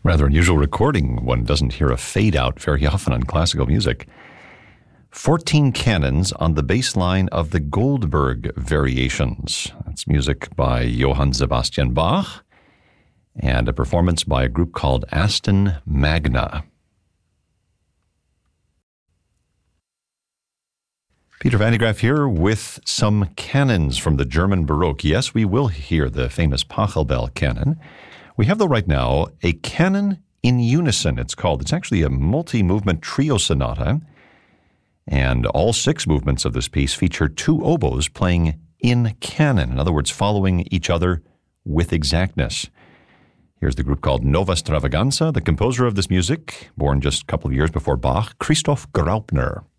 Rather unusual recording. One doesn't hear a fade out very often on classical music. 14 canons on the bass line of the Goldberg Variations. That's music by Johann Sebastian Bach and a performance by a group called Aston Magna. Peter Van de Graaff here with some canons from the German Baroque. Yes, we will hear the famous Pachelbel canon. We have, though, right now, a canon in unison, it's called. It's actually a multi-movement trio sonata, and all 6 movements of this piece feature 2 oboes playing in canon, in other words, following each other with exactness. Here's the group called Nova Stravaganza. The composer of this music, born just a couple of years before Bach, Christoph Graupner.